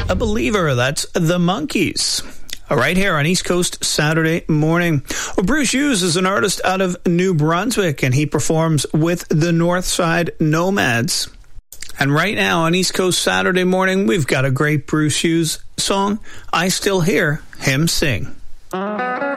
A Believer. That's the Monkees. Right here on East Coast Saturday morning. Well, Bruce Hughes is an artist out of New Brunswick, and he performs with the Northside Nomads. And right now on East Coast Saturday morning, we've got a great Bruce Hughes song, I Still Hear Him Sing. Thank